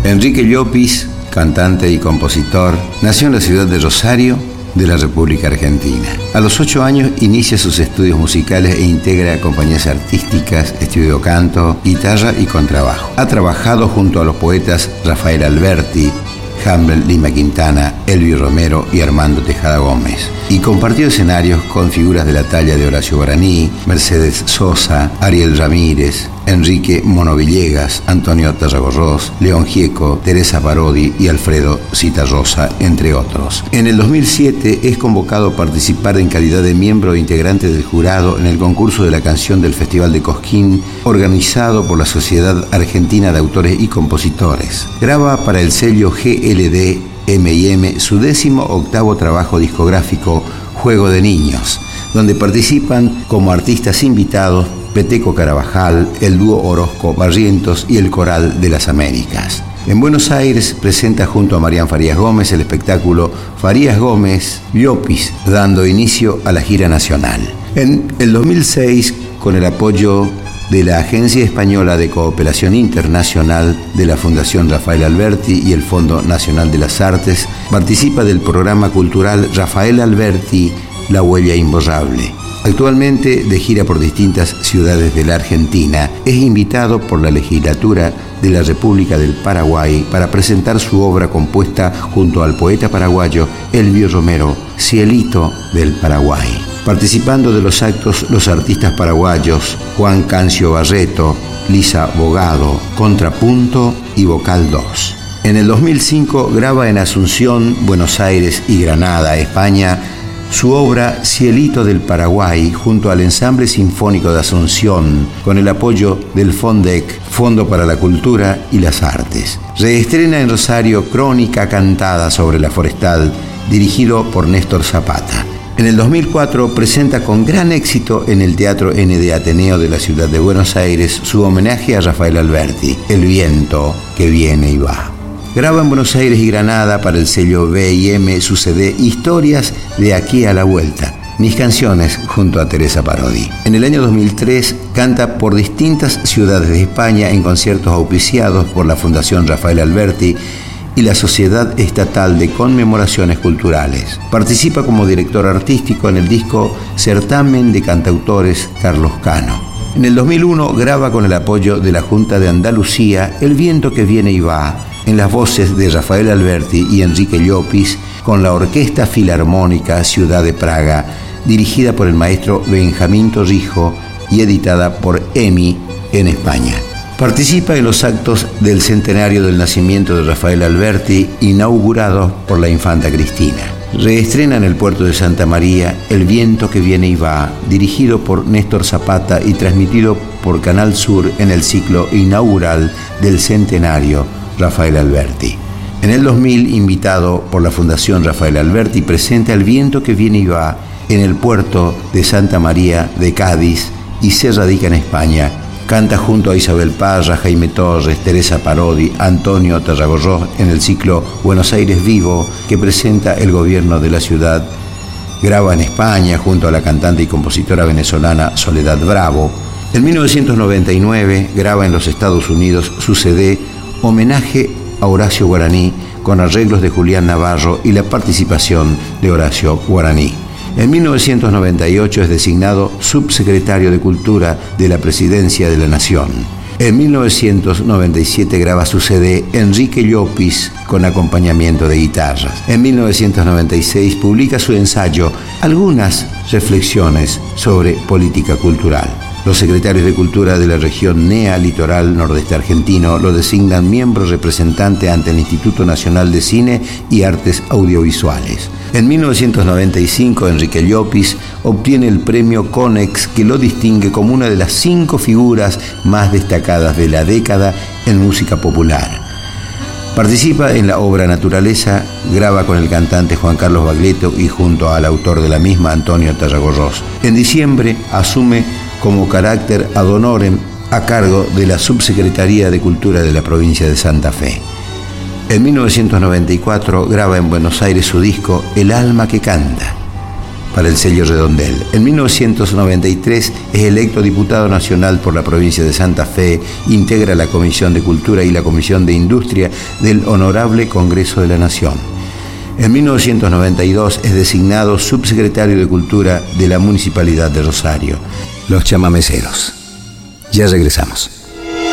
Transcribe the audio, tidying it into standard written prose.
Enrique Llopis, cantante y compositor, nació en la ciudad de Rosario, de la República Argentina. A los 8 años inicia sus estudios musicales e integra compañías artísticas, estudio canto, guitarra y contrabajo. Ha trabajado junto a los poetas Rafael Alberti, Hamlet Lima Quintana, Elvi Romero y Armando Tejada Gómez, y compartió escenarios con figuras de la talla de Horacio Guaraní, Mercedes Sosa, Ariel Ramírez, Enrique Mono Villegas, Antonio Tarragorros, León Gieco, Teresa Parodi y Alfredo Citarrosa, entre otros. En el 2007 es convocado a participar en calidad de miembro e integrante del jurado en el concurso de la canción del Festival de Cosquín, organizado por la Sociedad Argentina de Autores y Compositores. Graba para el sello GLD M&M su 18º trabajo discográfico, Juego de Niños, donde participan como artistas invitados Peteco Carabajal, el dúo Orozco Barrientos y el Coral de las Américas. En Buenos Aires presenta junto a Marián Farías Gómez el espectáculo Farías Gómez Llopis, dando inicio a la gira nacional. En el 2006, con el apoyo de la Agencia Española de Cooperación Internacional de la Fundación Rafael Alberti y el Fondo Nacional de las Artes, participa del programa cultural Rafael Alberti, La Huella Imborrable. Actualmente, de gira por distintas ciudades de la Argentina, es invitado por la legislatura de la República del Paraguay para presentar su obra compuesta junto al poeta paraguayo Elvi Romero, Cielito del Paraguay. Participando de los actos los artistas paraguayos Juan Cancio Barreto, Lisa Bogado, Contrapunto y Vocal 2. En el 2005 graba en Asunción, Buenos Aires y Granada, España, su obra Cielito del Paraguay junto al Ensamble Sinfónico de Asunción, con el apoyo del FONDEC, Fondo para la Cultura y las Artes. Reestrena en Rosario Crónica Cantada sobre la Forestal, dirigido por Néstor Zapata. En el 2004 presenta con gran éxito en el Teatro ND Ateneo de la ciudad de Buenos Aires su homenaje a Rafael Alberti, El viento que viene y va. Graba en Buenos Aires y Granada para el sello B&M su CD Historias de aquí a la vuelta, mis canciones junto a Teresa Parodi. En el año 2003 canta por distintas ciudades de España en conciertos auspiciados por la Fundación Rafael Alberti y la Sociedad Estatal de Conmemoraciones Culturales. Participa como director artístico en el disco Certamen de Cantautores Carlos Cano. En el 2001 graba con el apoyo de la Junta de Andalucía El viento que viene y va, en las voces de Rafael Alberti y Enrique Llopis, con la Orquesta Filarmónica Ciudad de Praga, dirigida por el maestro Benjamín Torrijo y editada por EMI en España. Participa en los actos del centenario del nacimiento de Rafael Alberti, inaugurados por la infanta Cristina. Reestrena en el puerto de Santa María El viento que viene y va, dirigido por Néstor Zapata y transmitido por Canal Sur en el ciclo inaugural del centenario Rafael Alberti. En el 2000, invitado por la Fundación Rafael Alberti, presenta El viento que viene y va en el puerto de Santa María de Cádiz y se radica en España. Canta junto a Isabel Parra, Jaime Torres, Teresa Parodi, Antonio Tarragorros en el ciclo Buenos Aires Vivo que presenta el gobierno de la ciudad. Graba en España junto a la cantante y compositora venezolana Soledad Bravo. En 1999 graba en los Estados Unidos su CD Homenaje a Horacio Guaraní, con arreglos de Julián Navarro y la participación de Horacio Guaraní. En 1998 es designado subsecretario de Cultura de la Presidencia de la Nación. En 1997 graba su CD Enrique Llopis con acompañamiento de guitarras. En 1996 publica su ensayo Algunas reflexiones sobre política cultural. Los secretarios de Cultura de la región NEA Litoral Nordeste Argentino lo designan miembro representante ante el Instituto Nacional de Cine y Artes Audiovisuales. En 1995, Enrique Llopis obtiene el premio Conex, que lo distingue como una de las 5 figuras más destacadas de la década en música popular. Participa en la obra Naturaleza, graba con el cantante Juan Carlos Baglietto y junto al autor de la misma, Antonio Tarragorros. En diciembre asume como carácter ad honorem a cargo de la Subsecretaría de Cultura de la provincia de Santa Fe. En 1994 graba en Buenos Aires su disco El alma que canta. para el sello Redondel. En 1993 es electo diputado nacional por la provincia de Santa Fe, integra la Comisión de Cultura y la Comisión de Industria del Honorable Congreso de la Nación. En 1992 es designado subsecretario de Cultura de la Municipalidad de Rosario. Los chamameceros. Ya regresamos.